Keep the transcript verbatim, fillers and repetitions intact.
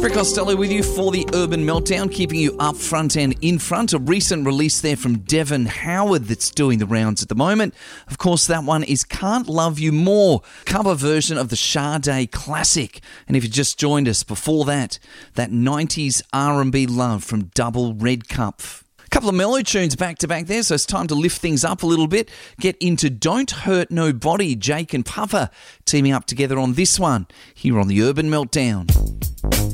Rick Costello with you for the Urban Meltdown, keeping you up front and in front. A recent release there from Devon Howard that's doing the rounds at the moment. Of course, that one is Can't Love You More, cover version of the Sade classic. And if you just joined us before that, that nineties R and B love from Double Red Cup. A couple of mellow tunes back to back there, so it's time to lift things up a little bit. Get into Don't Hurt Nobody. Jake and Puffer teaming up together on this one here on the Urban Meltdown.